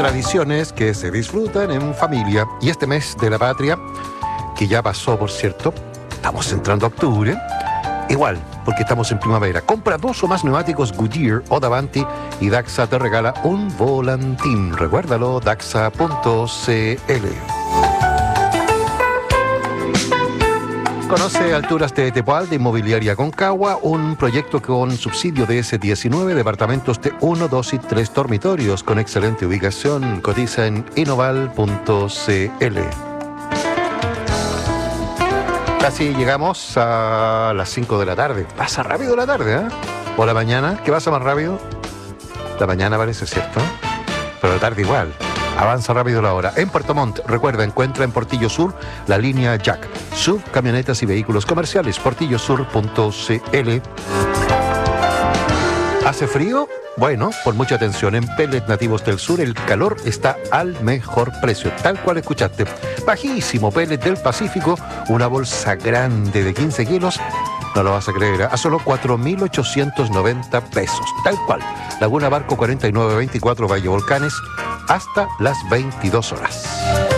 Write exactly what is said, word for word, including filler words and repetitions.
tradiciones que se disfrutan en familia. Y este mes de la patria, que ya pasó, por cierto, estamos entrando a octubre, igual, porque estamos en primavera. Compra dos o más neumáticos Goodyear o Davanti y Daxa te regala un volantín. Recuérdalo, daxa punto c l. Conoce Alturas de Tepual de Inmobiliaria Concagua, un proyecto con subsidio de ese diecinueve, departamentos de uno, dos y tres dormitorios con excelente ubicación. Cotiza en inoval punto c l. Casi llegamos a las cinco de la tarde. Pasa rápido la tarde, ¿eh? O la mañana, ¿qué pasa más rápido? La mañana parece, ¿cierto? Pero la tarde igual. Avanza rápido la hora. En Puerto Montt, recuerda, encuentra en Portillo Sur la línea Jack. S U V, camionetas y vehículos comerciales. portillo sur punto c l. ¿Hace frío? Bueno, pon mucha atención. En Pellet Nativos del Sur el calor está al mejor precio, tal cual escuchaste. Bajísimo Pellet del Pacífico, una bolsa grande de quince kilos. No lo vas a creer, ¿eh? A solo cuatro mil ochocientos noventa pesos, tal cual. Laguna Barco cuarenta y nueve veinticuatro, Valle Volcanes, hasta las veintidós horas.